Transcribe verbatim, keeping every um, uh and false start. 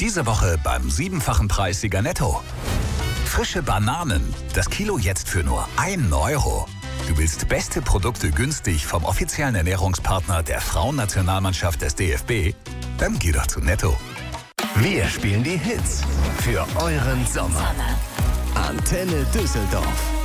Diese Woche beim siebenfachen Preissieger Netto. Frische Bananen. Das Kilo jetzt für nur ein Euro. Du willst beste Produkte günstig vom offiziellen Ernährungspartner der Frauennationalmannschaft des D F B? Dann geh doch zu Netto. Wir spielen die Hits für euren Sommer. Antenne Düsseldorf.